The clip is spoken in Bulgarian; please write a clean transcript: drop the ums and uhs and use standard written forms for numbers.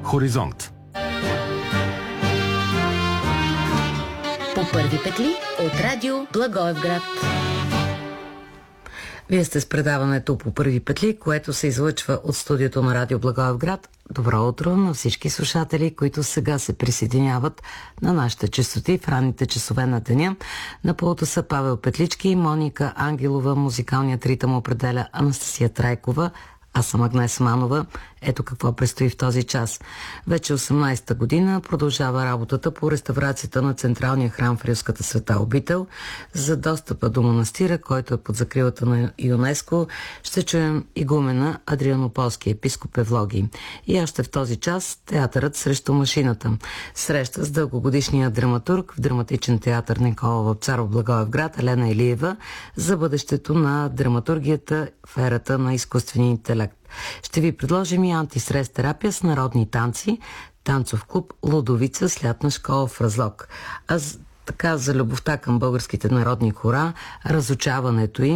Хоризонт. По първи петли от радио Благоевград. Вие сте с предаването По първи петли, което се излъчва от студиото на радио Благоевград. Добро утро на всички слушатели, които сега се присъединяват на нашите честоти в ранните часове на деня. На пулта са Павел Петлички, Моника Ангелова, музикалният ритъм определя Анастасия Трайкова. Аз съм Агнес Манова. Ето какво предстои в този час. Вече 18-та година продължава работата по реставрацията на централния храм в Рилската света обител. За достъпа до манастира, който е под закрилата на ЮНЕСКО, ще чуем игумена Адрианополски, епископ Евлогий. И още в този час театърът срещу машината. Среща с дългогодишния драматург в драматичен театър Никола Вапцаров в Благоевград Елена Илиева за бъдещето на драматургията в ерата на изкуствения интелект. Ще ви предложим и антистрес терапия с народни танци, танцов клуб Лудовица с лятна школа в Разлог. Така за любовта към българските народни хора, разучаването им